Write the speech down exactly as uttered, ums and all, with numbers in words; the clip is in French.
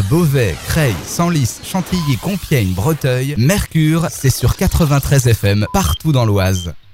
Beauvais, Creil, Senlis, Chantilly, Compiègne, Breteuil, Mercure, c'est sur quatre-vingt-treize F M partout dans l'Oise.